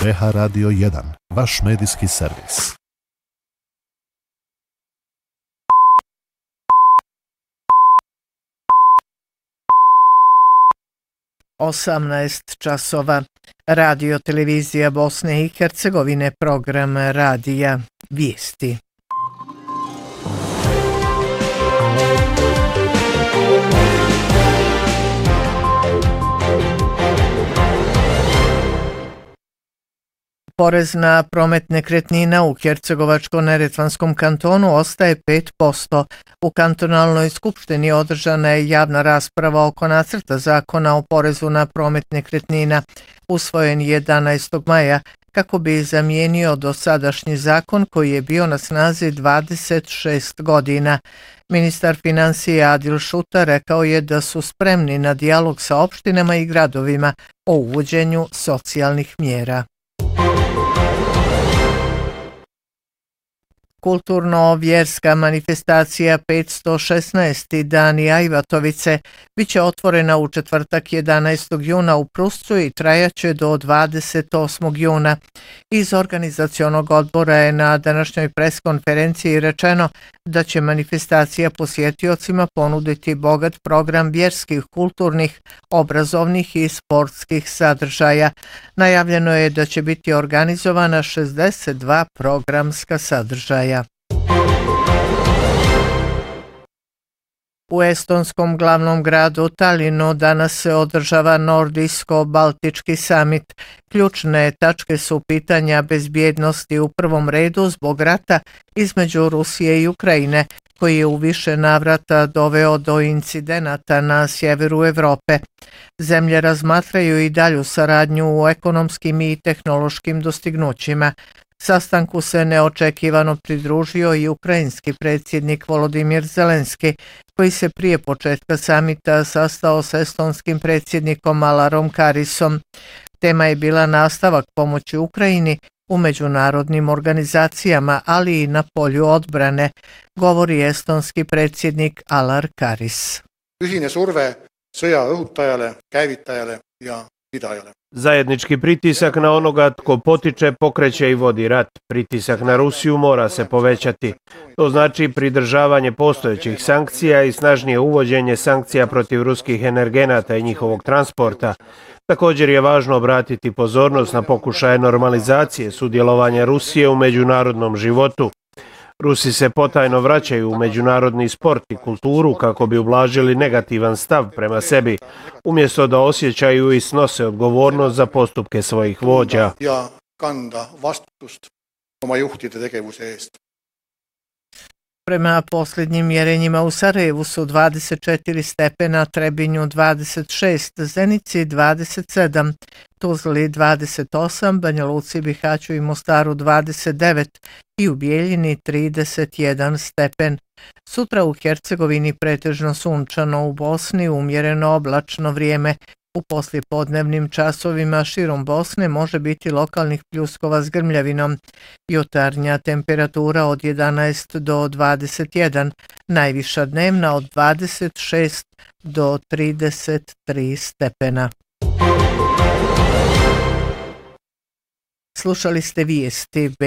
BH Radio 1, vaš medijski servis. časova. Radio televizija Bosne i Hercegovine, program radija Vijesti. Porez na promet nekretnina u Hercegovačko-neretvanskom kantonu ostaje 5%. U kantonalnoj skupštini održana je javna rasprava oko nacrta zakona o porezu na promet nekretnina, usvojen 11. maja, kako bi zamijenio dosadašnji zakon koji je bio na snazi 26 godina. Ministar financija Adil Šuta rekao je da su spremni na dijalog sa opštinama i gradovima o uvođenju socijalnih mjera. Kulturno-vjerska manifestacija 516. Dani Ajvatovice biće otvorena u četvrtak 11. juna u Pruscu i trajaće do 28. juna. Iz organizacionog odbora je na današnjoj preskonferenciji rečeno da će manifestacija posjetiocima ponuditi bogat program vjerskih, kulturnih, obrazovnih i sportskih sadržaja. Najavljeno je da će biti organizovana 62 programska sadržaja. U estonskom glavnom gradu Talinu danas se održava Nordijsko-Baltički summit. Ključne tačke su pitanja bezbjednosti u prvom redu zbog rata između Rusije i Ukrajine, koji je u više navrata doveo do incidenata na sjeveru Evrope. Zemlje razmatraju i dalju saradnju u ekonomskim i tehnološkim dostignućima. Sastanku se neočekivano pridružio i ukrajinski predsjednik Volodimir Zelenski, koji se prije početka samita sastao s estonskim predsjednikom Alarom Karisom. Tema je bila nastavak pomoći Ukrajini u međunarodnim organizacijama, ali i na polju odbrane, govori estonski predsjednik Alar Karis. Ühine surve sõja õhutajale, käivitajale ja pidajale. Zajednički pritisak na onoga tko potiče, pokreće i vodi rat. Pritisak na Rusiju mora se povećati. To znači pridržavanje postojećih sankcija i snažnije uvođenje sankcija protiv ruskih energenata i njihovog transporta. Također je važno obratiti pozornost na pokušaje normalizacije sudjelovanja Rusije u međunarodnom životu. Rusi se potajno vraćaju u međunarodni sport i kulturu kako bi ublažili negativan stav prema sebi, umjesto da osjećaju i snose odgovornost za postupke svojih vođa. Ja kanda vastutust oma juhtide tegevuse eest. Prema posljednjim mjerenjima u Sarajevu su 24 stepena, Trebinju 26, Zenici 27, Tuzli 28, Banja Luci, Bihaću i Mostaru 29 i u Bijeljini 31 stepen. Sutra u Hercegovini pretežno sunčano, u Bosni umjereno oblačno vrijeme. U poslijepodnevnim časovima širom Bosne može biti lokalnih pljuskova s grmljavinom. Jutarnja temperatura od 11 do 21, najviša dnevna od 26 do 33 stepena. Slušali ste vijesti